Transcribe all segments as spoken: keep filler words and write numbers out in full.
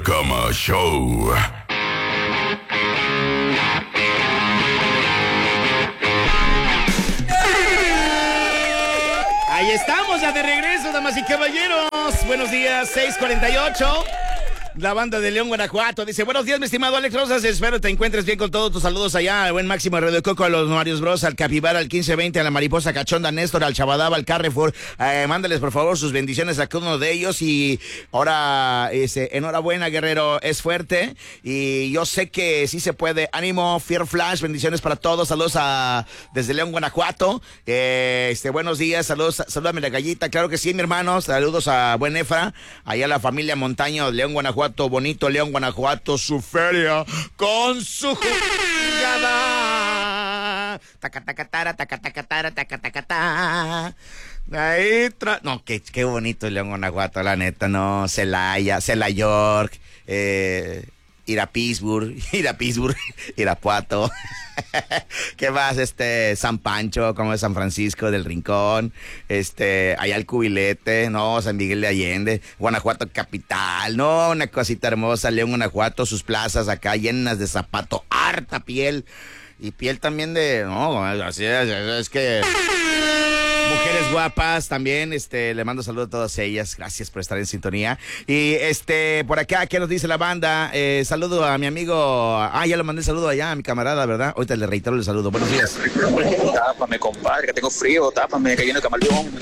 Cama Show. Ahí estamos, ya de regreso, damas y caballeros. Buenos días, seis cuarenta y ocho. La banda de León, Guanajuato, dice: buenos días, mi estimado Alex Rosas, espero te encuentres bien con todos tus saludos allá, al buen Máximo Radio Coco, a los Marios Bros, al Capibara, al quince veinte, a la Mariposa Cachonda, Néstor, al Chabadaba, al Carrefour. Eh, mándales por favor sus bendiciones a cada uno de ellos. Y ahora, este, enhorabuena, guerrero, es fuerte y yo sé que sí se puede. Ánimo, Fear Flash, bendiciones para todos, saludos a desde León, Guanajuato. Eh, este, buenos días, saludos, salúdame la gallita, claro que sí, mi hermano, saludos a buen Efra, allá a la familia Montaño de León, Guanajuato. Bonito León, Guanajuato, su feria con su jugada. Taca, taca, tara, taca, taca, tara, taca, taca, ta. Ahí tra... No, qué, qué bonito León, Guanajuato, la neta, no. Celaya, Celaya York, eh, ir a Pittsburgh, ir a Pittsburgh, Irapuato. ¿Qué más? Este, San Pancho, como es San Francisco del Rincón, este, allá el Cubilete, no, San Miguel de Allende, Guanajuato capital, no, una cosita hermosa, León, Guanajuato, sus plazas acá llenas de zapato, harta piel, y piel también de, no, así es, es que... Mujeres guapas también, este, le mando saludos a todas ellas, gracias por estar en sintonía. Y este, por acá, ¿qué nos dice la banda? Eh, saludo a mi amigo, ah, ya le mandé saludo allá a mi camarada, ¿verdad? Ahorita le reitero el saludo, buenos días. Tápame, compadre, que tengo frío, tápame, que viene el camaleón.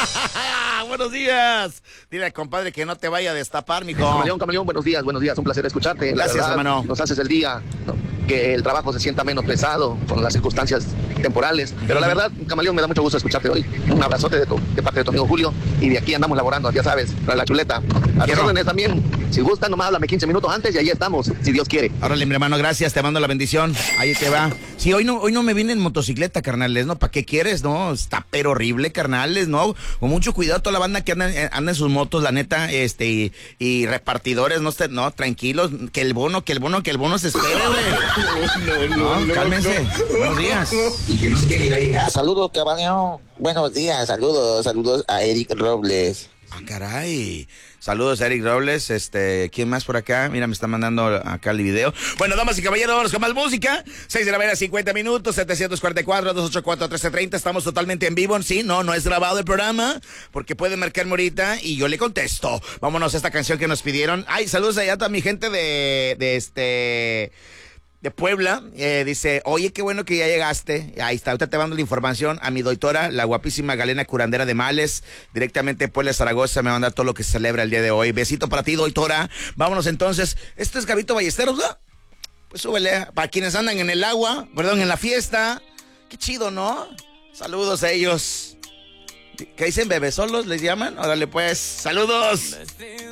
Buenos días. Dile al compadre que no te vaya a destapar, mijo. Camaleón, camaleón, buenos días, buenos días, un placer escucharte. La Gracias, verdad, hermano. Nos haces el día, ¿no? Que el trabajo se sienta menos pesado con las circunstancias temporales. Pero la verdad, camaleón, me da mucho gusto escucharte hoy. Un abrazote de, tu, de parte de tu amigo Julio. Y de aquí andamos laborando, ya sabes, para la chuleta. A tus órdenes también. Si gustan, nomás háblame quince minutos antes y ahí estamos, si Dios quiere. Órale, mi hermano, gracias, te mando la bendición. Ahí te va. Sí, hoy no, hoy no me vine en motocicleta, carnales, ¿no? ¿Para qué quieres, no? Está pero horrible, carnales, ¿no? Con mucho cuidado toda la banda que anda, anda en sus motos, la neta, este, y, y repartidores, no, no, tranquilos, que el bono, que el bono, que el bono se espere, güey. No, no, no, cálmense. No. Buenos días. Saludos, caballero. Buenos días, saludos, saludos a Eric Robles. Ah, caray. Saludos a Eric Robles, este, ¿quién más por acá? Mira, me está mandando acá el video. Bueno, damas y caballeros, vamos con más música. seis de la mañana, cincuenta minutos, setecientos cuarenta y cuatro, doscientos ochenta y cuatro, trece treinta. Estamos totalmente en vivo, sí, no, no es grabado el programa, porque pueden marcarme ahorita y yo le contesto. Vámonos a esta canción que nos pidieron. Ay, saludos allá a toda mi gente de, de este... de Puebla, eh, dice: oye, qué bueno que ya llegaste. Ahí está, ahorita te mando la información a mi doctora, la guapísima Galena Curandera de Males, directamente de Puebla, Zaragoza, me manda todo lo que se celebra el día de hoy. Besito para ti, doctora. Vámonos entonces. Este es Gabito Ballesteros, ¿no? Pues súbele, para quienes andan en el agua, perdón, en la fiesta. Qué chido, ¿no? Saludos a ellos. ¿Qué dicen? ¿Bebés solos les llaman? Órale pues, saludos.